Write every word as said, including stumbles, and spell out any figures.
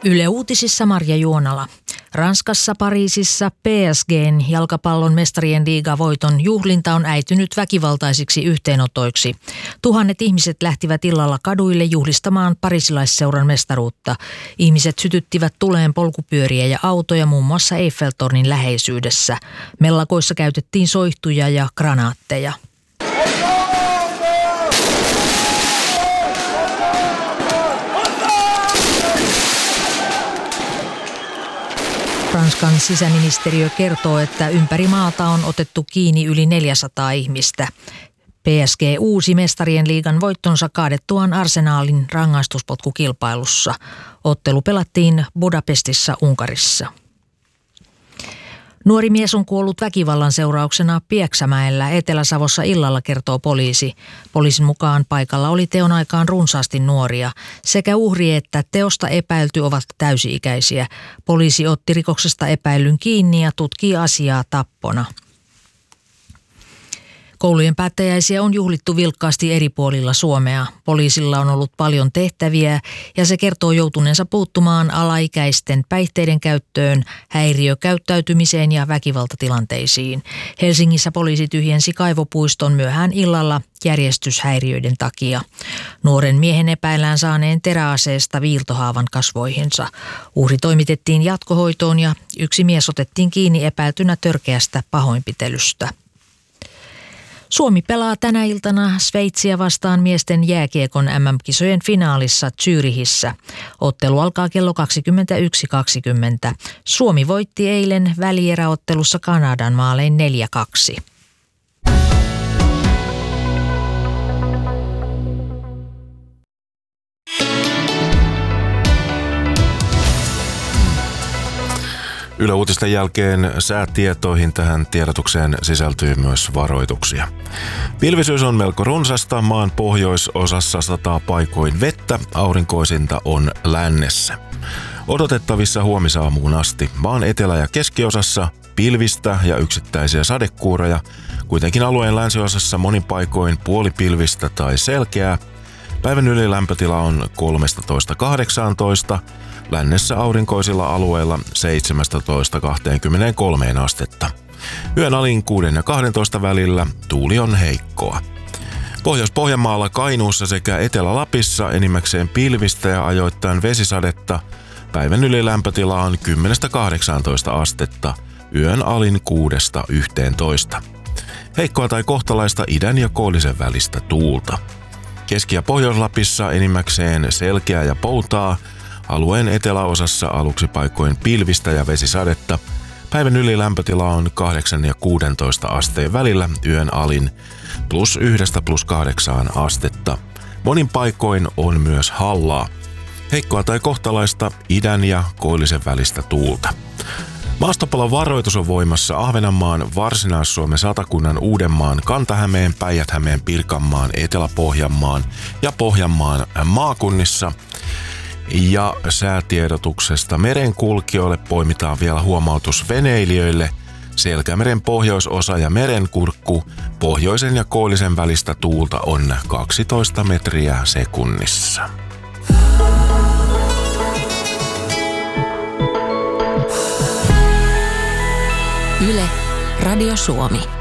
Yle Uutisissa Marja Juonala. Ranskassa Pariisissa P S G:n jalkapallon mestarien liigavoiton juhlinta on äitynyt väkivaltaisiksi yhteenotoiksi. Tuhannet ihmiset lähtivät illalla kaduille juhlistamaan parisilaisseuran mestaruutta. Ihmiset sytyttivät tuleen polkupyöriä ja autoja muun muassa Eiffeltornin läheisyydessä. Mellakoissa käytettiin soihtuja ja granaatteja. Ranskan sisäministeriö kertoo, että ympäri maata on otettu kiinni yli neljäsataa ihmistä. P S G uusi mestarien liigan voittonsa kaadettuaan Arsenalin rangaistuspotkukilpailussa. Ottelu pelattiin Budapestissa, Unkarissa. Nuori mies on kuollut väkivallan seurauksena Pieksämäellä Etelä-Savossa illalla, kertoo poliisi. Poliisin mukaan paikalla oli teon aikaan runsaasti nuoria. Sekä uhri että teosta epäilty ovat täysi-ikäisiä. Poliisi otti rikoksesta epäillyn kiinni ja tutkii asiaa tappona. Koulujen päättäjäisiä on juhlittu vilkkaasti eri puolilla Suomea. Poliisilla on ollut paljon tehtäviä ja se kertoo joutuneensa puuttumaan alaikäisten päihteiden käyttöön, häiriökäyttäytymiseen ja väkivaltatilanteisiin. Helsingissä poliisi tyhjensi kaivopuiston myöhään illalla järjestyshäiriöiden takia. Nuoren miehen epäillään saaneen teräaseesta viiltohaavan kasvoihinsa. Uhri toimitettiin jatkohoitoon ja yksi mies otettiin kiinni epäiltynä törkeästä pahoinpitelystä. Suomi pelaa tänä iltana Sveitsiä vastaan miesten jääkiekon M M-kisojen finaalissa Zürichissä. Ottelu alkaa kello kaksikymmentäyksi kaksikymmentä. Suomi voitti eilen välieräottelussa Kanadan maalein neljä kaksi. Yle Uutisten jälkeen säätietoihin tähän tiedotukseen sisältyy myös varoituksia. Pilvisyys on melko runsasta, maan pohjoisosassa sataa paikoin vettä, aurinkoisinta on lännessä. Odotettavissa huomisaamuun asti maan etelä- ja keskiosassa pilvistä ja yksittäisiä sadekuuroja, kuitenkin alueen länsiosassa monin paikoin puolipilvistä tai selkeää. Päivän ylilämpötila on kolmetoista kahdeksantoista, lännessä aurinkoisilla alueilla seitsemäntoista kaksikymmentäkolme astetta. Yön alin kuuden ja kahdentoista välillä tuuli on heikkoa. Pohjois-Pohjanmaalla, Kainuussa sekä Etelä-Lapissa enimmäkseen pilvistä ja ajoittain vesisadetta. Päivän ylilämpötila on kymmenestä kahdeksaantoista astetta, yön alin kuudesta yhteentoista. Heikkoa tai kohtalaista idän ja koillisen välistä tuulta. Keski- ja Pohjois-Lapissa enimmäkseen selkeää ja poutaa, alueen eteläosassa aluksi paikoin pilvistä ja vesisadetta. Päivän ylilämpötila on kahdeksan ja kuudentoista asteen välillä, yön alin plus yhdestä plus kahdeksaan astetta. Monin paikoin on myös hallaa. Heikkoa tai kohtalaista idän ja koillisen välistä tuulta. Maastopalon varoitus on voimassa Ahvenanmaan, Varsinais-Suomen, Satakunnan, Uudenmaan, Kanta-Hämeen, Päijät-Hämeen, Pirkanmaan, Etelä-Pohjanmaan ja Pohjanmaan maakunnissa. Ja säätiedotuksesta merenkulkijoille poimitaan vielä huomautus veneilijöille. Selkämeren pohjoisosa ja merenkurkku, pohjoisen ja koillisen välistä tuulta on kaksitoista metriä sekunnissa. Yle, Radio Suomi.